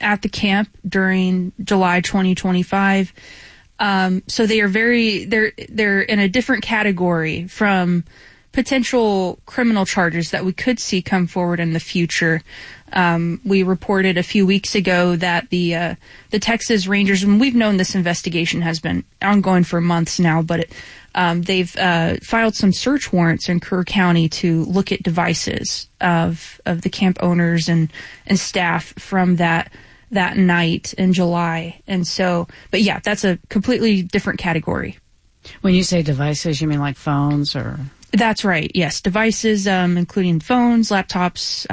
at the camp during July 2025. So they are they're in a different category from potential criminal charges that we could see come forward in the future. We reported a few weeks ago that the Texas Rangers, and we've known this investigation has been ongoing for months now, but they've filed some search warrants in Kerr County to look at devices of the camp owners and staff from that night in July. And so, but yeah, that's a completely different category. When you say devices, you mean like phones or? That's right. Yes. Devices, including phones, laptops,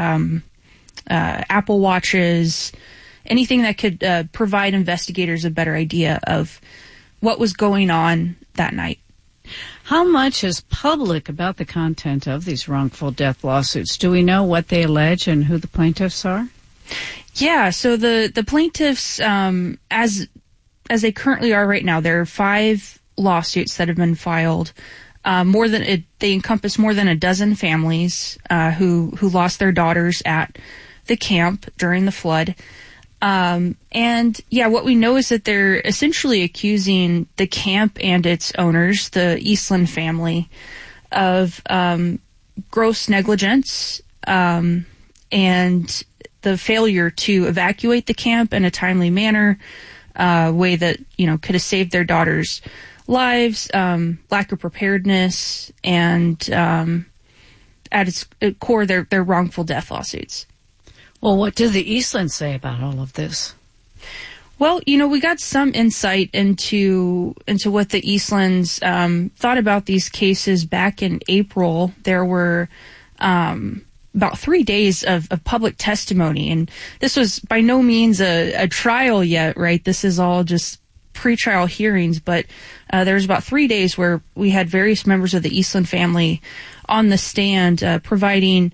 Apple Watches, anything that could provide investigators a better idea of what was going on that night. How much is public about the content of these wrongful death lawsuits? Do we know what they allege and who the plaintiffs are? Yeah, so the plaintiffs, as they currently are right now, there are 5 lawsuits that have been filed. They encompass more than a dozen families who lost their daughters at the camp during the flood. And yeah, what we know is that they're essentially accusing the camp and its owners, the Eastland family, of gross negligence and the failure to evacuate the camp in a timely manner, way that could have saved their daughters' lives, lack of preparedness, and at its core, they're wrongful death lawsuits. Well, what do the Eastlands say about all of this? Well, we got some insight into what the Eastlands thought about these cases back in April. There were about 3 days of public testimony, and this was by no means a trial yet, right? This is all just pretrial hearings, but there was about 3 days where we had various members of the Eastland family on the stand providing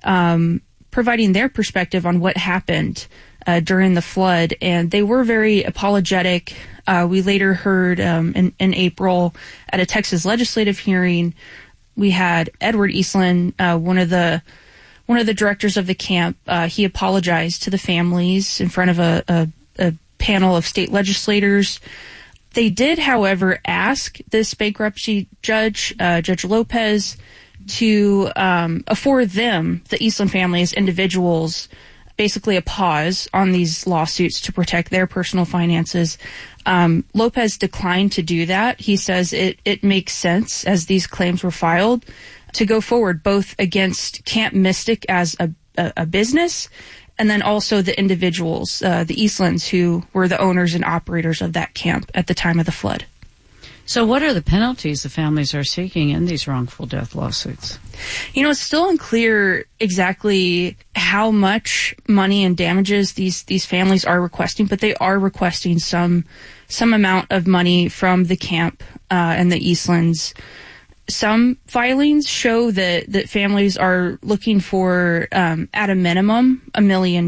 their perspective on what happened during the flood, and they were very apologetic. We later heard in April at a Texas legislative hearing, we had Edward Eastland, one of the directors of the camp. He apologized to the families in front of a panel of state legislators. They did, however, ask this bankruptcy judge, Judge Lopez, to afford them, the Eastland family as individuals, basically a pause on these lawsuits to protect their personal finances. Lopez declined to do that. He says it makes sense, as these claims were filed, to go forward both against Camp Mystic as a business, and then also the individuals, the Eastlands, who were the owners and operators of that camp at the time of the flood. So what are the penalties the families are seeking in these wrongful death lawsuits? It's still unclear exactly how much money and damages these families are requesting, but they are requesting some amount of money from the camp and the Eastlands. Some filings show that families are looking for, at a minimum, $1 million,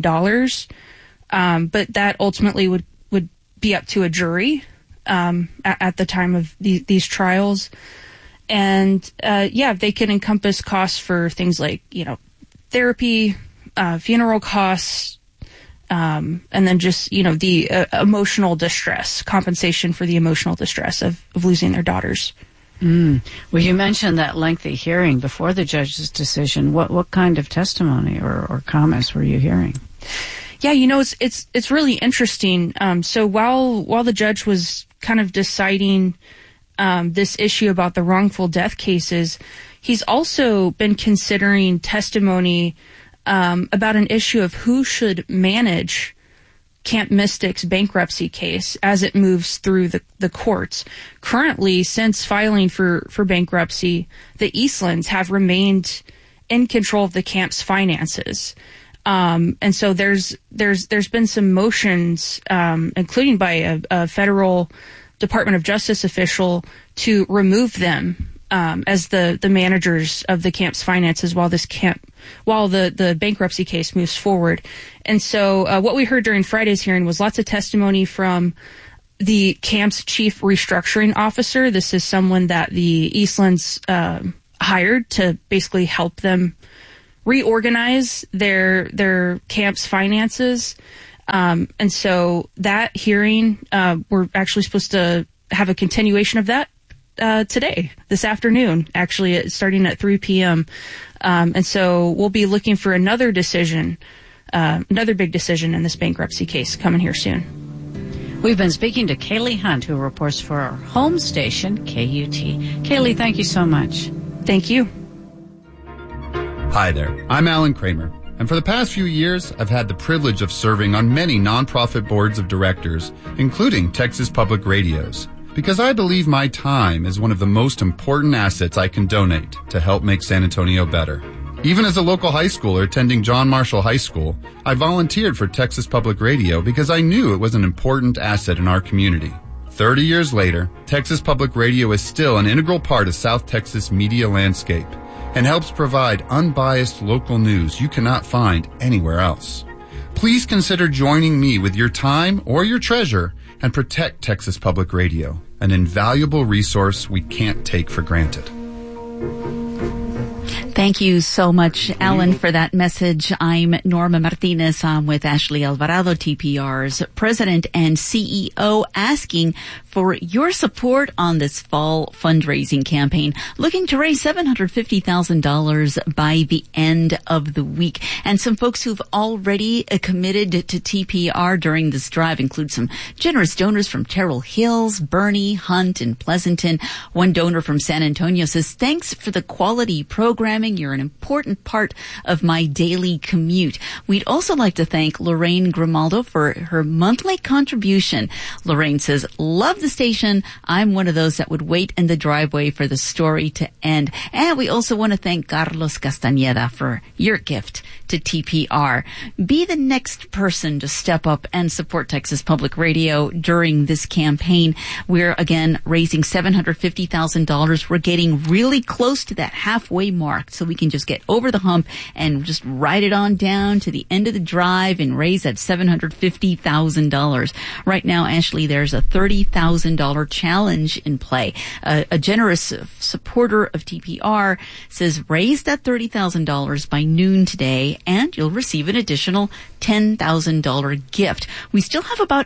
but that ultimately would be up to a jury at the time of these trials. And they can encompass costs for things like therapy, funeral costs, and then just the emotional distress, compensation for the emotional distress of losing their daughters. Well, you mentioned that lengthy hearing before the judge's decision. What kind of testimony or comments were you hearing? Yeah, it's really interesting. So while the judge was kind of deciding this issue about the wrongful death cases, he's also been considering testimony about an issue of who should manage Camp Mystic's bankruptcy case as it moves through the courts. Currently, since filing for bankruptcy, the Eastlands have remained in control of the camp's finances. And so there's been some motions, including by a federal Department of Justice official, to remove them as the managers of the camp's finances while the bankruptcy case moves forward. And so what we heard during Friday's hearing was lots of testimony from the camp's chief restructuring officer. This is someone that the Eastlands hired to basically help them reorganize their camp's finances. And so that hearing, we're actually supposed to have a continuation of that today, this afternoon, actually, starting at 3 p.m. And so we'll be looking for another decision, another big decision in this bankruptcy case coming here soon. We've been speaking to Kaylee Hunt, who reports for our home station, KUT. Kaylee, thank you so much. Thank you. Hi there, I'm Alan Kramer, and for the past few years, I've had the privilege of serving on many nonprofit boards of directors, including Texas Public Radio's, because I believe my time is one of the most important assets I can donate to help make San Antonio better. Even as a local high schooler attending John Marshall High School, I volunteered for Texas Public Radio because I knew it was an important asset in our community. 30 years later, Texas Public Radio is still an integral part of South Texas media landscape and helps provide unbiased local news you cannot find anywhere else. Please consider joining me with your time or your treasure and protect Texas Public Radio, an invaluable resource we can't take for granted. Thank you so much, Alan, for that message. I'm Norma Martinez. I'm with Ashley Alvarado, TPR's president and CEO, asking for your support on this fall fundraising campaign, looking to raise $750,000 by the end of the week. And some folks who've already committed to TPR during this drive include some generous donors from Terrell Hills, Bernie, Hunt, and Pleasanton. One donor from San Antonio says, thanks for the quality programming. You're an important part of my daily commute. We'd also like to thank Lorraine Grimaldo for her monthly contribution. Lorraine says, love the station. I'm one of those that would wait in the driveway for the story to end. And we also want to thank Carlos Castañeda for your gift to TPR. Be the next person to step up and support Texas Public Radio during this campaign. We're, again, raising $750,000. We're getting really close to that halfway mark, so we can just get over the hump and just ride it on down to the end of the drive and raise that $750,000. Right now, Ashley, there's a $30,000 challenge in play. A generous supporter of TPR says raise that $30,000 by noon today, and you'll receive an additional $10,000 gift. We still have about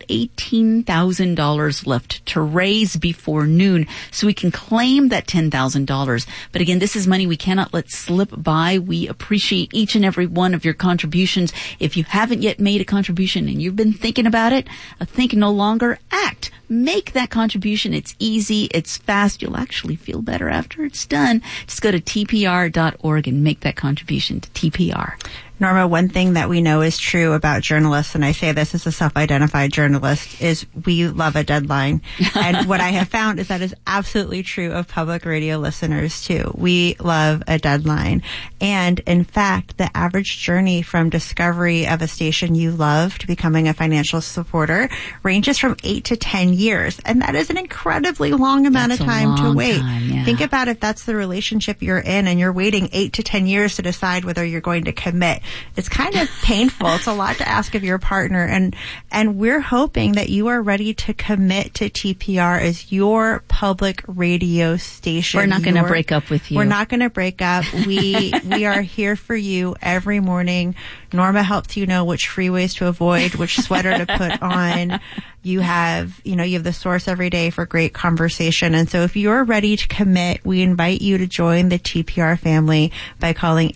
$18,000 left to raise before noon, so we can claim that $10,000. But again, this is money we cannot let slip by. We appreciate each and every one of your contributions. If you haven't yet made a contribution and you've been thinking about it, think no longer, act. Make that contribution. It's easy. It's fast. You'll actually feel better after it's done. Just go to tpr.org and make that contribution to TPR. Norma, one thing that we know is true about journalists, and I say this as a self-identified journalist, is we love a deadline. And what I have found is that is absolutely true of public radio listeners too. We love a deadline. And in fact, the average journey from discovery of a station you love to becoming a financial supporter ranges from 8 to 10 years. And that is an incredibly long amount of time to wait. Yeah. Think about if that's the relationship you're in and you're waiting 8 to 10 years to decide whether you're going to commit. It's kind of painful. It's a lot to ask of your partner. And we're hoping that you are ready to commit to TPR as your public radio station. We're not going to break up with you. We're not going to break up. We are here for you every morning. Norma helps you know which freeways to avoid, which sweater to put on. You have the source every day for great conversation. And so if you're ready to commit, we invite you to join the TPR family by calling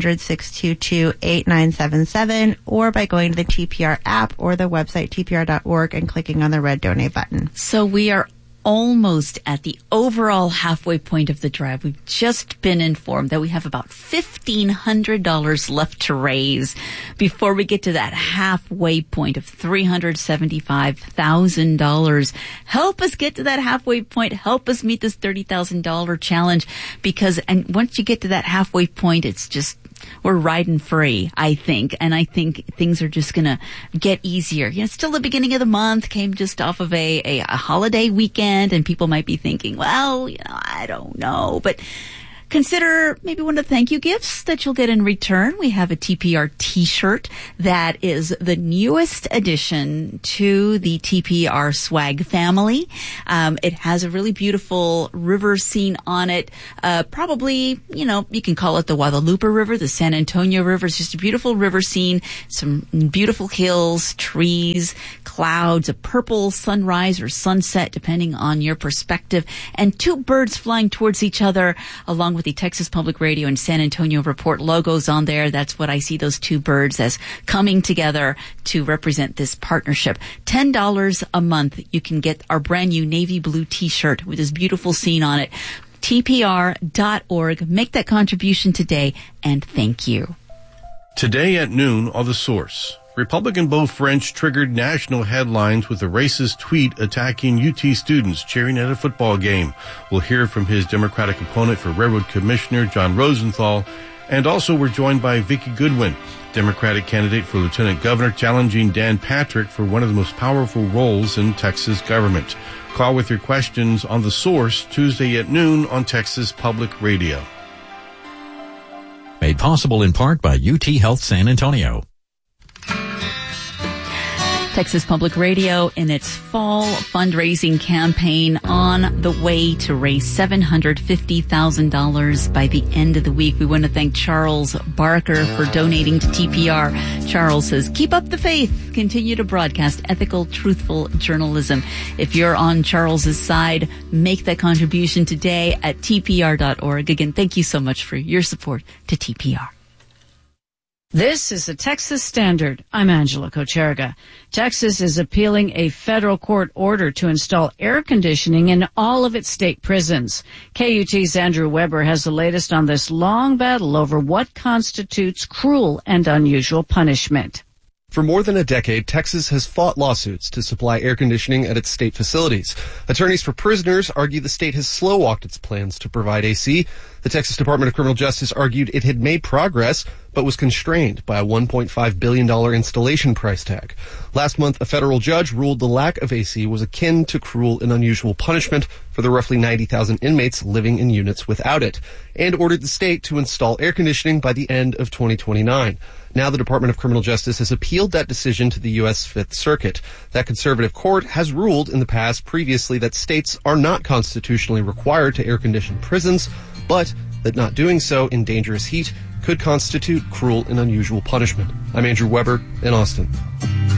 800-622-8977 or by going to the TPR app or the website tpr.org and clicking on the red donate button. So we are almost at the overall halfway point of the drive. We've just been informed that we have about $1,500 left to raise before we get to that halfway point of $375,000. Help us get to that halfway point. Help us meet this $30,000 challenge, and once you get to that halfway point, it's just, we're riding free, I think. And I think things are just going to get easier. It's still the beginning of the month, came just off of a holiday weekend, and people might be thinking, well, I don't know. But consider maybe one of the thank you gifts that you'll get in return. We have a TPR t-shirt that is the newest addition to the TPR swag family. It has a really beautiful river scene on it. Probably, you can call it the Guadalupe River, the San Antonio River. It's just a beautiful river scene, some beautiful hills, trees, clouds, a purple sunrise or sunset, depending on your perspective, and two birds flying towards each other, along with the Texas Public Radio and San Antonio Report logos on there. That's what I see, those two birds as coming together to represent this partnership. $10 a month. You can get our brand new navy blue t-shirt with this beautiful scene on it. TPR.org. Make that contribution today, and thank you. Today at noon on The Source, Republican Beau French triggered national headlines with a racist tweet attacking UT students cheering at a football game. We'll hear from his Democratic opponent for Railroad Commissioner John Rosenthal, and also we're joined by Vicki Goodwin, Democratic candidate for Lieutenant Governor, challenging Dan Patrick for one of the most powerful roles in Texas government. Call with your questions on The Source Tuesday at noon on Texas Public Radio. Made possible in part by UT Health San Antonio. Texas Public Radio in its fall fundraising campaign on the way to raise $750,000 by the end of the week. We want to thank Charles Barker for donating to TPR. Charles says, keep up the faith. Continue to broadcast ethical, truthful journalism. If you're on Charles's side, make that contribution today at TPR.org. Again, thank you so much for your support to TPR. This is the Texas Standard. I'm Angela Kocherga. Texas is appealing a federal court order to install air conditioning in all of its state prisons. KUT's Andrew Weber has the latest on this long battle over what constitutes cruel and unusual punishment. For more than a decade, Texas has fought lawsuits to supply air conditioning at its state facilities. Attorneys for prisoners argue the state has slow-walked its plans to provide AC. The Texas Department of Criminal Justice argued it had made progress, but was constrained by a $1.5 billion installation price tag. Last month, a federal judge ruled the lack of AC was akin to cruel and unusual punishment for the roughly 90,000 inmates living in units without it, and ordered the state to install air conditioning by the end of 2029. Now the Department of Criminal Justice has appealed that decision to the U.S. Fifth Circuit. That conservative court has ruled in the past previously that states are not constitutionally required to air condition prisons, but that not doing so in dangerous heat could constitute cruel and unusual punishment. I'm Andrew Weber in Austin.